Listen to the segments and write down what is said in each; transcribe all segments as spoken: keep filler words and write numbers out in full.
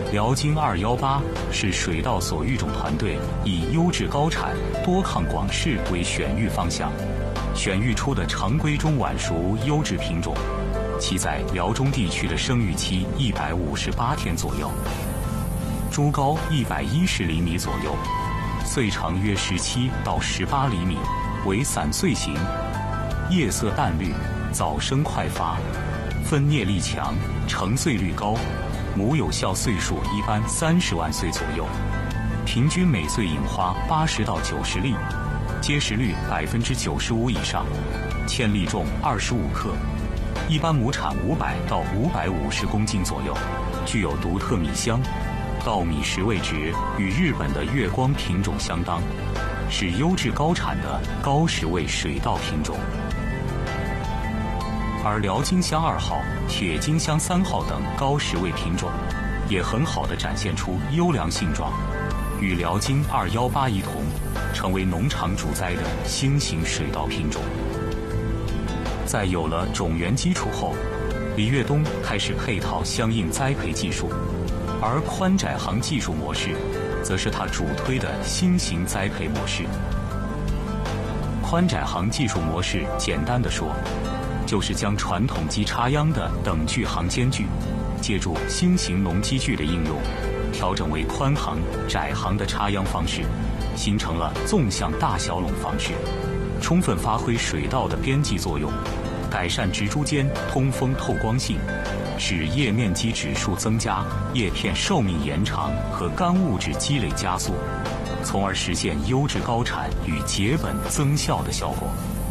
辽金二幺八是水稻所育种团队以优质高产、多抗广适为选育方向，选育出的常规中晚熟优质品种，其在辽中地区的生育期一百五十八天左右，株高一百一十厘米左右，穗长约十七到十八厘米，为散穗型，叶色淡绿，早生快发，分蘖力强，成穗率高。母有效穗数一般三十万穗左右，平均每穗引花八十到九十粒，结实率百分之九十五以上，纤粒重二十五克，一般亩产五百到五百五十公斤左右，具有独特米香，稻米食味值与日本的月光品种相当，是优质高产的高食味水稻品种。而辽金香二号、铁金香三号等高食味品种，也很好地展现出优良性状，与辽金二幺八一同，成为农场主栽的新型水稻品种。在有了种源基础后，李岳东开始配套相应栽培技术，而宽窄行技术模式，则是他主推的新型栽培模式。宽窄行技术模式，简单的说，就是将传统机插秧的等距行间距，借助新型农机具的应用，调整为宽行、窄行的插秧方式，形成了纵向大小垄方式，充分发挥水稻的边际作用，改善植株间通风透光性，使叶面积指数增加，叶片寿命延长和干物质积累加速，从而实现优质高产与节本增效的效果。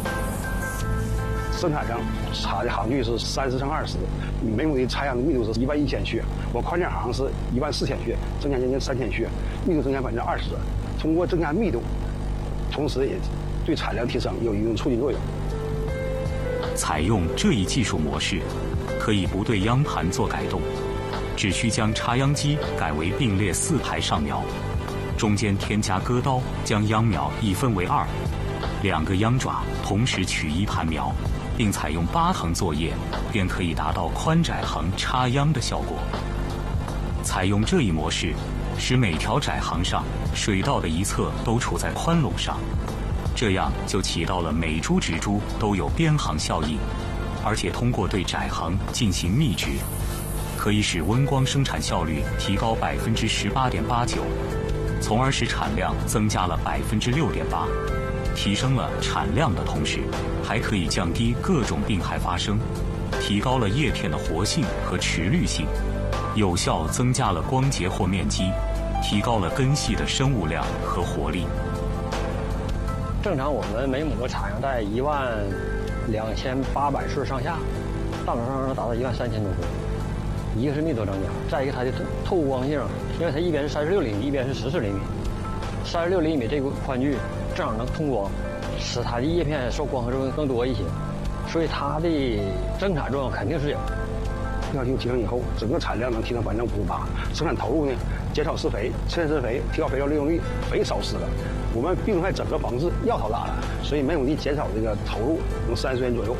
生产上插的行距是三十乘二十，每亩的插秧的密度是一万一千穴，我宽窄行是一万四千穴，增加将近三千穴，密度增加百分之二十。通过增加密度，同时也对产量提升有一定促进作用。 采用这一技术模式，可以不对秧盘做改动，只需将插秧机改为并列四排上苗，中间添加割刀，将秧苗一分为二，两个秧爪同时取一盘苗，并采用八行作业，便可以达到宽窄行插秧的效果。采用这一模式，使每条窄行上水稻的一侧都处在宽垄上，这样就起到了每株植株都有边行效应，而且通过对窄行进行密植，可以使温光生产效率提高百分之十八点八九，从而使产量增加了百分之六点八。提升了产量的同时，还可以降低各种病害发生，提高了叶片的活性和持绿性，有效增加了光结或面积，提高了根系的生物量和活力。 正常我们每亩的产量在一万两千八百穗上下，大多上能达到一万三千多穗。一个是密度增加，再一个它的透光性，因为它一边是三十六厘米，一边是十四厘米，三十六厘米这个宽距正好能通光，使它的叶片受光合作用更多一些，所以它的增产作用肯定是有。 药性提升以后，整个产量能提升百分之五十八，生产投入呢减少施肥，趁施肥，提高肥料利用率，肥少施了。我们病害整个防治药草打了，所以每亩地减少这个投入能三十元左右。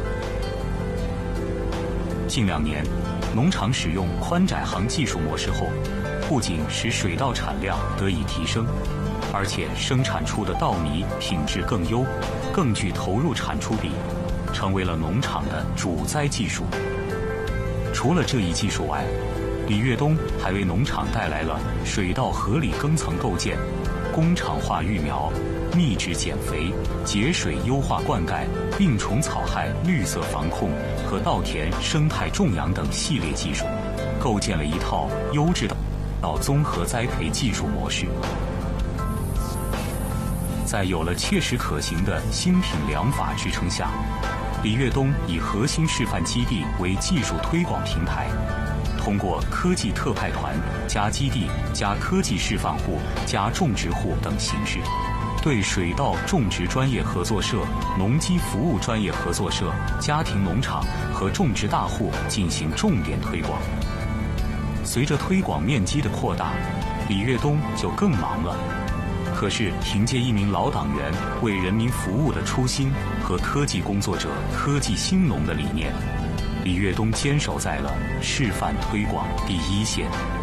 近两年，农场使用宽窄行技术模式后，不仅使水稻产量得以提升，而且生产出的稻米品质更优，更具投入产出比，成为了农场的主栽技术。除了这一技术外，李岳东还为农场带来了水稻合理耕层构建、工厂化育苗、密植减肥、节水优化灌溉、病虫草害绿色防控和稻田生态种养等系列技术，构建了一套优质的稻综合栽培技术模式。在有了切实可行的新品良法支撑下，李岳东以核心示范基地为技术推广平台，通过科技特派团加基地加科技示范户加种植户等形式，对水稻种植专业合作社、农机服务专业合作社、家庭农场和种植大户进行重点推广。随着推广面积的扩大，李岳东就更忙了。可是凭借一名老党员为人民服务的初心和科技工作者科技兴农的理念，李岳东坚守在了示范推广第一线。